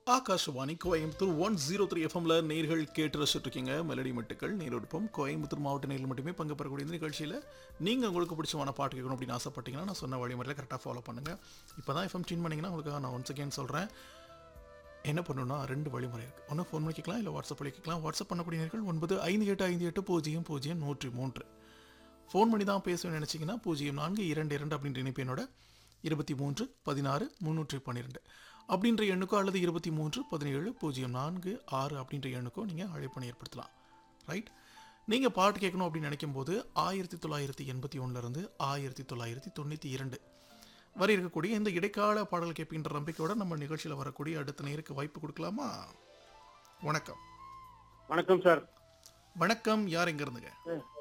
ஆகாஷவாணி கோயம்புத்தூர் 103 எஃப்எம்ல நேர்கள் கேட்டு ரசிச்சுட்டு இருக்கீங்க. மெலடி மெட்டுக்கள் நேரொடுப்போம். கோயம்புத்தூர் மாவட்ட நேரில் மட்டுமே பங்கு பெறக்கூடிய இந்த நிகழ்ச்சியில் நீங்கள் உங்களுக்கு பிடிச்சமான பாட்டு கேட்கணும் அப்படின்னு ஆசைப்பட்டீங்கன்னா நான் சொன்ன வழிமுறையில் கரெக்டாக ஃபாலோ பண்ணுங்கள். இப்போ தான் எஃப்எம் டியூன் பண்ணிங்கன்னா உங்களுக்கு நான் ஒன்ஸ் அகேன் சொல்கிறேன். என்ன பண்ணணும்னா 2 வழிமுறை இருக்குது. ஒன்று ஃபோன் பண்ணி கேட்கலாம், இல்லை வாட்ஸ்அப் பண்ணி கேட்கலாம். வாட்ஸ்அப் பண்ணக்கூடிய நேர்கள் 9558580003. ஃபோன் பண்ணி தான் பேசணும்னு நினச்சிங்கன்னா 0422 அப்படின்ற இணைப்பு என்னோட 23 16 312 அப்படின்ற எண்ணுக்கோ அல்லது 23 17 04 6 அப்படின்ற எண்ணுக்கோ நீங்கள் அழைப்பணி ஏற்படுத்தலாம். ரைட். நீங்கள் பாட்டு கேட்கணும் அப்படின்னு நினைக்கும் போது 1981 1992 வரை இருக்கக்கூடிய இந்த இடைக்கால பாடல் கேட்பின்ற நம்பிக்கையோட நம்ம நிகழ்ச்சியில் வரக்கூடிய அடுத்த நேருக்கு வாய்ப்பு கொடுக்கலாமா? வணக்கம். வணக்கம் சார். வணக்கம். யார் எங்க இருந்துங்க?